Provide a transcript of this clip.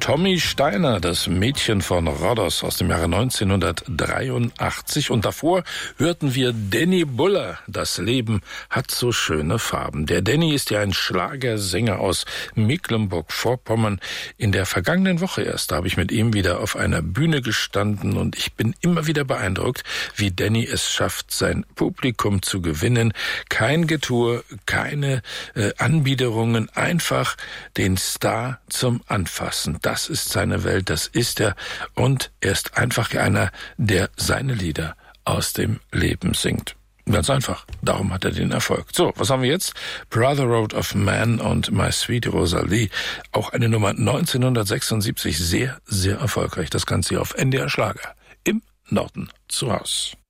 Tommy Steiner, das Mädchen von Rhodos aus dem Jahre 1983. Und davor hörten wir Danny Buller, das Leben hat so schöne Farben. Der Danny ist ja ein Schlagersänger aus Mecklenburg-Vorpommern. In der vergangenen Woche erst habe ich mit ihm wieder auf einer Bühne gestanden und ich bin immer wieder beeindruckt, wie Danny es schafft, sein Publikum zu gewinnen. Kein Getue, keine Anbiederungen, einfach den Star zum Anfassen. Das ist seine Welt, das ist er. Und er ist einfach einer, der seine Lieder aus dem Leben singt. Ganz einfach. Darum hat er den Erfolg. So, was haben wir jetzt? Brotherhood of Man und My Sweet Rosalie. Auch eine Nummer 1976. Sehr, sehr erfolgreich. Das Ganze hier auf NDR Schlager. Im Norden zu Haus.